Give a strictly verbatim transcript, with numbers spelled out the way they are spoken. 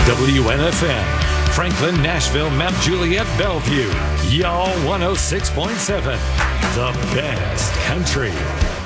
W N F M, Franklin, Nashville, Mount Juliet, Bellevue. Y'all one oh six point seven, the best country.